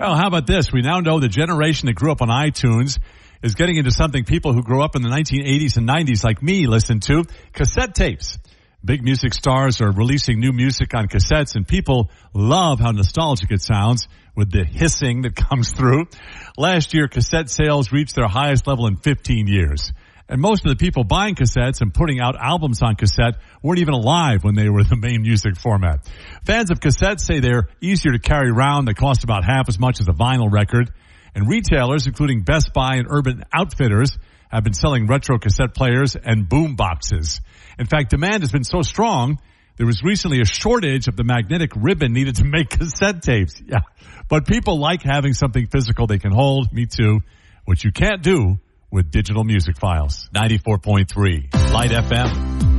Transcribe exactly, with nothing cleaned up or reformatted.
Well, how about this? We now know the generation that grew up on iTunes is getting into something people who grew up in the nineteen eighties and nineties like me listened to, cassette tapes. Big music stars are releasing new music on cassettes, and people love how nostalgic it sounds with the hissing that comes through. Last year, cassette sales reached their highest level in fifteen years. And most of the people buying cassettes and putting out albums on cassette weren't even alive when they were the main music format. Fans of cassettes say they're easier to carry around. They cost about half as much as a vinyl record. And retailers, including Best Buy and Urban Outfitters, have been selling retro cassette players and boom boxes. In fact, demand has been so strong, there was recently a shortage of the magnetic ribbon needed to make cassette tapes. Yeah. But people like having something physical they can hold. Me too. Which you can't do with digital music files. ninety-four point three Light F M.